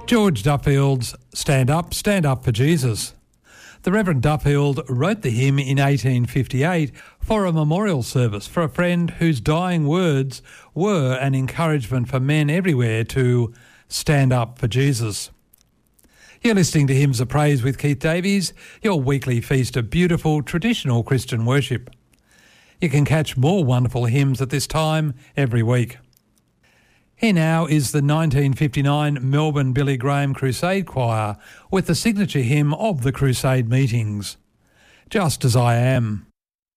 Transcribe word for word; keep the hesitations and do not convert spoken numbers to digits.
George Duffield's Stand Up, Stand Up for Jesus. The Reverend Duffield wrote the hymn in eighteen fifty-eight for a memorial service for a friend whose dying words were an encouragement for men everywhere to stand up for Jesus. You're listening to Hymns of Praise with Keith Davies, your weekly feast of beautiful traditional Christian worship. You can catch more wonderful hymns at this time every week. Here now is the nineteen fifty-nine Melbourne Billy Graham Crusade Choir with the signature hymn of the Crusade meetings, Just As I Am.